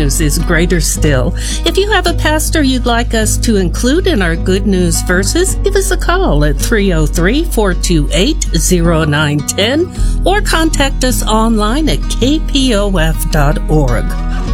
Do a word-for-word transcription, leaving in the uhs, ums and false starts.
news is greater still. If you have a pastor you'd like us to include in our Good News Verses, give us a call at three oh three, four two eight, oh nine one oh or contact us online at k p o f dot org.